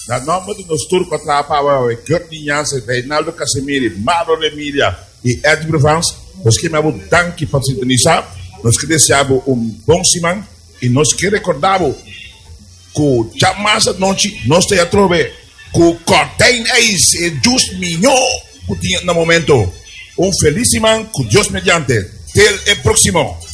Na nome do nosso turco atrapava Kurt Jansen, Reinaldo Casemiro, Mauro Emilia e Ed Brevans, nós queremos danke para sintonizar, nós desejamos bom semana e nós que recordamos que jamais a noite nós te atrove que o Corten Eis e Just Minho que tinha no momento. Feliz semana, com Deus mediante. Até o próximo.